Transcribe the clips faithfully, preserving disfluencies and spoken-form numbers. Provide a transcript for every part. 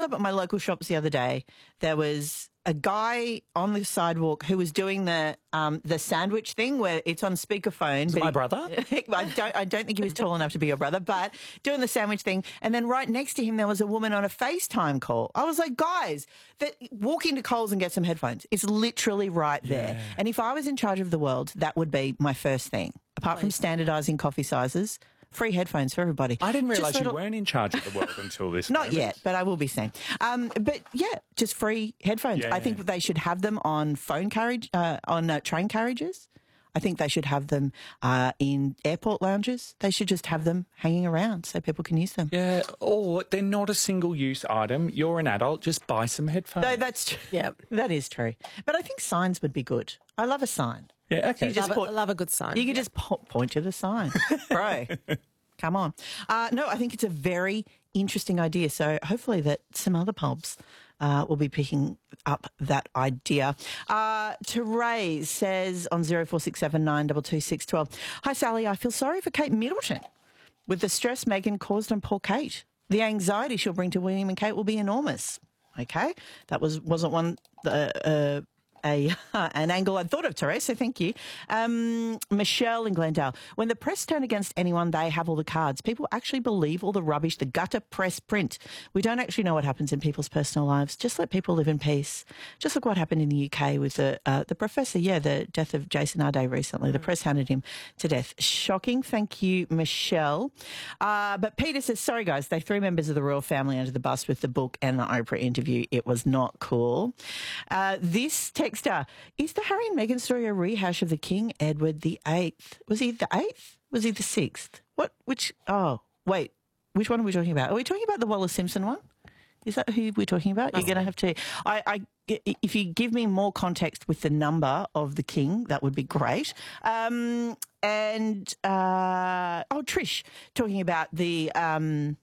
up at my local shops the other day. There was a guy on the sidewalk who was doing the um, the sandwich thing where it's on speakerphone. But my he, brother? I don't I don't think he was tall enough to be your brother, but doing the sandwich thing. And then right next to him there was a woman on a FaceTime call. I was like, guys, that, walk into Coles and get some headphones. It's literally right there. Yeah. And if I was in charge of the world, that would be my first thing. Apart from standardising coffee sizes, free headphones for everybody. I didn't Just realise you little- weren't in charge of the world until this Not moment. yet, but I will be soon. Um, but yeah, just free headphones. Yeah. I think they should have them on phone carriage, uh, on uh, train carriages. I think they should have them uh, in airport lounges. They should just have them hanging around so people can use them. Yeah, or they're not a single-use item. You're an adult, just buy some headphones. No, that's true. Yeah, that is true. But I think signs would be good. I love a sign. yeah, okay. You just Love, put- a, love a good sign. You can just po- point to the sign. Bro, come on. Uh, no, I think it's a very interesting idea. So hopefully that some other pubs uh, will be picking up that idea. Uh, Therese says on zero four six seven nine two two six one two, hi, Sally, I feel sorry for Kate Middleton with the stress Meghan caused on poor Kate. The anxiety she'll bring to William and Kate will be enormous. Okay, that was, wasn't one... Uh, uh, A, an angle I'd thought of, Therese, so thank you. Um, Michelle in Glendale. When the press turn against anyone, they have all the cards. People actually believe all the rubbish the gutter press print. We don't actually know what happens in people's personal lives. Just let people live in peace. Just look what happened in the U K with the uh, the professor, yeah, the death of Jason Arday recently. The press handed him to death. Shocking. Thank you, Michelle. Uh, but Peter says, sorry, guys, they threw members of the royal family under the bus with the book and the Oprah interview. It was not cool. Uh, this texter, is the Harry and Meghan story a rehash of the King Edward the Eighth? Was he the eighth? Was he the sixth? What? Which? Oh, wait. Which one are we talking about? Are we talking about the Wallace Simpson one? Is that who we're talking about? You're going to have to. I, I, if you give me more context with the number of the king, that would be great. Um, and uh, oh, Trish talking about the. Um,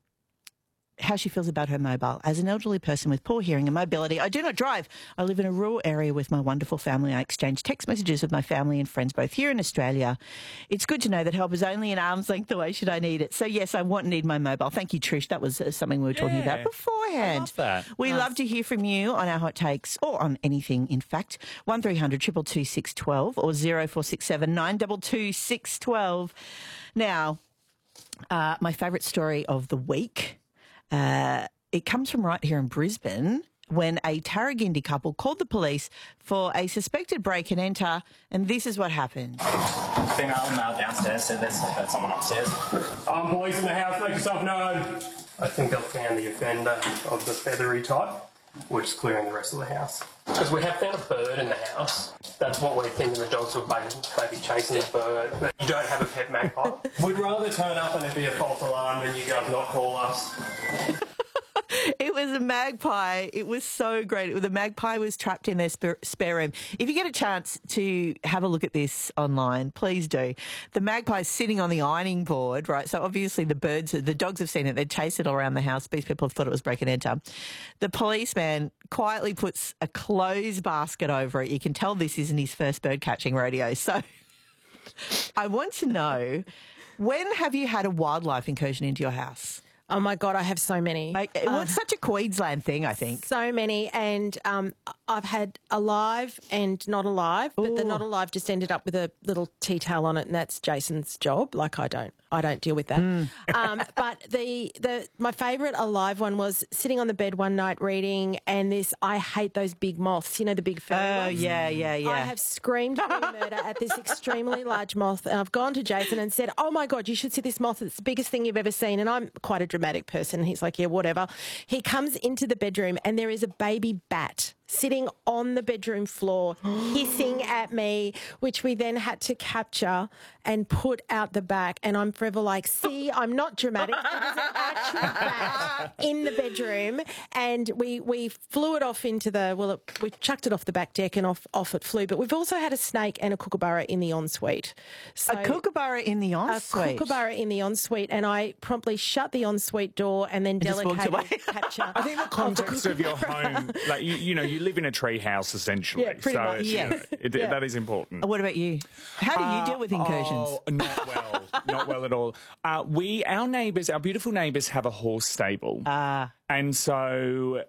how she feels about her mobile. As an elderly person with poor hearing and mobility, I do not drive. I live in a rural area with my wonderful family. I exchange text messages with my family and friends both here in Australia. It's good to know that help is only an arm's length away should I need it. So, yes, I want and need my mobile. Thank you, Trish. That was uh, something we were talking Yeah. about beforehand. I love that. We Nice. love to hear from you on our hot takes or on anything, in fact. one three hundred two two two six one two or zero four six seven nine two two six one two. Now, uh, my favourite story of the week. Uh, it comes from right here in Brisbane when a Tarragindi couple called the police for a suspected break and enter, and this is what happened. Female male downstairs said there's uh, someone upstairs. Um, police in the house, make yourself known. I think I've found the offender of the feathery type, which is clearing the rest of the house. Because we have found a bird in the house. That's what we're thinking the dogs were maybe, maybe chasing the bird. But you don't have a pet magpie. We'd rather turn up and it be a false alarm than you guys not call us. It was a magpie. It was so great. The magpie was trapped in their spare, spare room. If you get a chance to have a look at this online, please do. The magpie's sitting on the ironing board, right? So obviously the birds, the dogs have seen it. They chased it all around the house. These people have thought it was break and enter. The policeman quietly puts a clothes basket over it. You can tell this isn't his first bird catching rodeo. So I want to know, when have you had a wildlife incursion into your house? Oh, my God, I have so many. Like, well, it's such a Queensland thing, I think. So many, and um, I've had alive and not alive, but the Ooh. not alive just ended up with a little tea towel on it, and that's Jason's job. Like I don't, I don't deal with that. Mm. um, but the the my favourite alive one was sitting on the bed one night reading, and this I hate those big moths. You know, the big furry Oh, ones? yeah, yeah, yeah. I have screamed bloody murder at this extremely large moth, and I've gone to Jason and said, "Oh my God, you should see this moth. It's the biggest thing you've ever seen." And I'm quite a dramatic person. And he's like, "Yeah, whatever." He comes into the bedroom, and there is a baby bat sitting on the bedroom floor hissing at me, which we then had to capture and put out the back. And I'm forever like, see, I'm not dramatic. It is an actual bat in the bedroom. And we, we flew it off into the, well, it, we chucked it off the back deck and off, off it flew. But we've also had a snake and a kookaburra in the ensuite. So, A kookaburra in the ensuite. a kookaburra in the ensuite, and I promptly shut the ensuite door and then just walked away. delicately capture. I think the context of your home, like, you, you know, you live in a tree house essentially. Yeah, pretty so much. it's, you Yes. know, it, Yeah. that is important. What about you? How do you deal with incursions? Oh, not well. Not well at all. Uh, we, our neighbours, our beautiful neighbours have a horse stable. Ah. And so